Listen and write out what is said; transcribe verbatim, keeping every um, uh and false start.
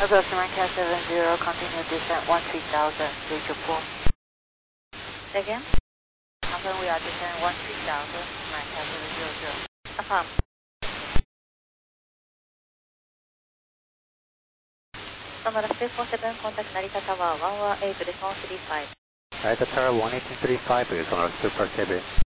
Above America seven zero, continue descent one three thousand, reach your pool. Say again? Confirm we are descent one three thousand, America seven zero zero. Affirm. Sonora six one seven, contact Narita Tower one one eight, response three five. Narita Tower one eight three five, Sonora Super seven.